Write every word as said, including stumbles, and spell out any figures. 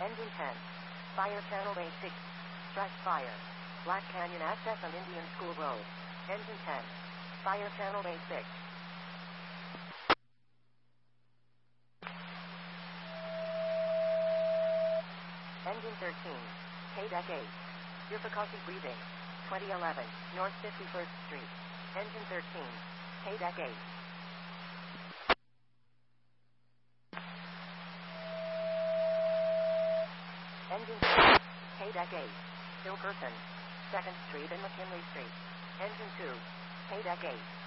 Engine ten. Fire Channel A six. Strike fire. Black Canyon access on Indian School Road. Engine ten. Fire Channel A six. Engine thirteen. K-Deck eight. Difficulty breathing. twenty eleven, North fifty-first Street. Engine thirteen. K-Deck eight. Engine two. K-Deck eight. Hilkerson. second Street and McKinley Street. Engine two. K-Deck eight.